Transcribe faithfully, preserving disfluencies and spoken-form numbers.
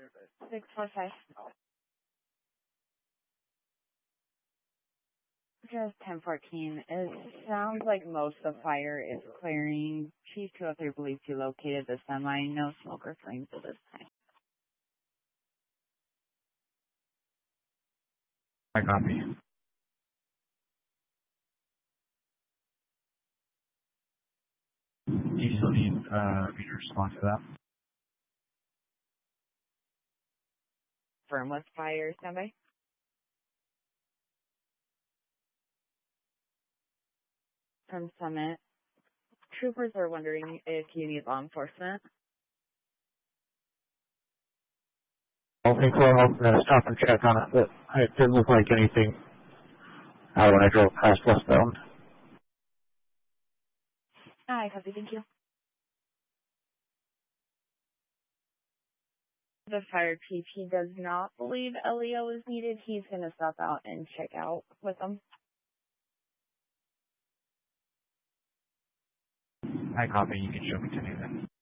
six four five. Just ten fourteen. It sounds like most of the fire is clearing. Chief two oh three believes you located the semi. No smoke or flames at this time. I copy. Do you still need uh, me to respond to that? Firm with fire, standby. From Summit. Troopers are wondering if you need law enforcement. I don't think so. I'm going to stop and check on it, but it didn't look like anything uh, when I drove past westbound. I copy, thank you. The fire chief, he does not believe L E O is needed. He's going to stop out and check out with them. I copy. You can show me to me then.